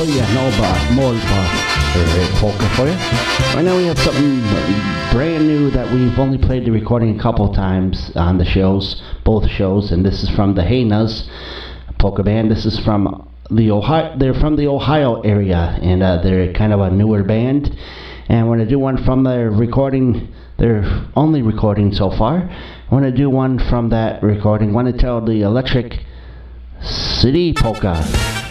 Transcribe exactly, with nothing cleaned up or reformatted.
Polya Nova Molpa uh, polka for you. Right now we have something brand new that we've only played the recording a couple times on the shows, both shows, and this is from the Hyenas polka band. This is from the Ohio. They're from the Ohio area, and uh, they're kind of a newer band. And we're gonna do one from their recording, their only recording so far. I want to do one from that recording. I want to tell the Electric City Polka.